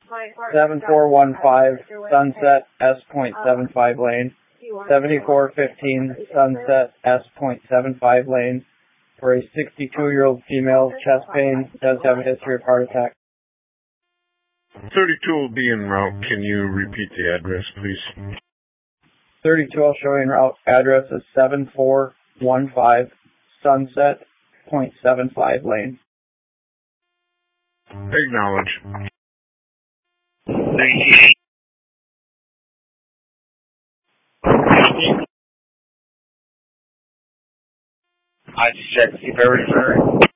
7415 Sunset S.75 lane, 7415 Sunset S.75 lane, for a 62-year-old female, chest pain, does have a history of heart attack. 32 will be en route. Can you repeat the address, please? 32 will show en route. Address is 7415 Sunset .75 lane. Acknowledge. I just checked to see if I return.